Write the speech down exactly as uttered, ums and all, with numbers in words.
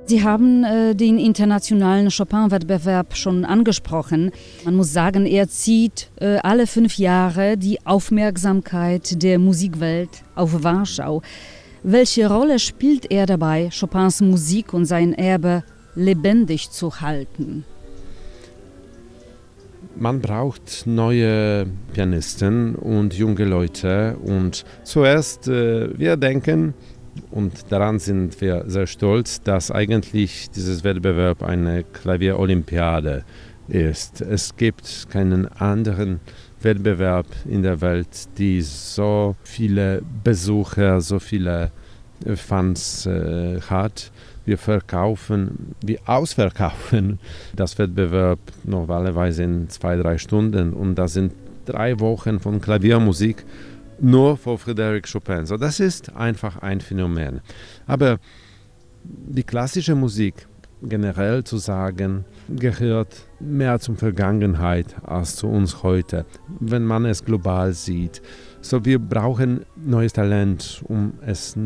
Sie haben äh, den internationalen Chopin-Wettbewerb schon angesprochen. Man muss sagen, er zieht äh, alle fünf Jahre die Aufmerksamkeit der Musikwelt auf Warschau. Welche Rolle spielt er dabei, Chopins Musik und sein Erbe lebendig zu halten? Man braucht neue Pianisten und junge Leute. Und zuerst, äh, wir denken, und daran sind wir sehr stolz, dass eigentlich dieses Wettbewerb eine Klavierolympiade ist. Es gibt keinen anderen Wettbewerb in der Welt, die so viele Besucher, so viele Fans äh, hat. Wir verkaufen, wir ausverkaufen das Wettbewerb normalerweise in zwei, drei Stunden und das sind drei Wochen von Klaviermusik nur für Frédéric Chopin. So, das ist einfach ein Phänomen. Aber die klassische Musik, generell zu sagen, gehört mehr zur Vergangenheit als zu uns heute, wenn man es global sieht. So, wir brauchen neues Talent, um es